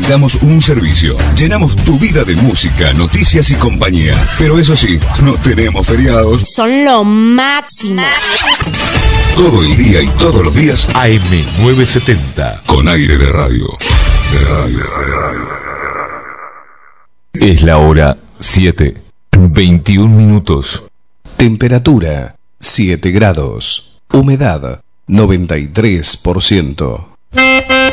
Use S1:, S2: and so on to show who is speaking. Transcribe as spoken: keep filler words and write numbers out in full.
S1: damos un servicio. Llenamos tu vida de música, noticias y compañía. Pero eso sí, no tenemos feriados.
S2: Son lo máximo.
S1: Todo el día y todos los días.
S3: A M novecientos setenta.
S1: Con aire de radio. De radio, de radio.
S3: Es la hora siete. veintiún minutos.
S4: Temperatura siete grados. Humedad noventa y tres por ciento.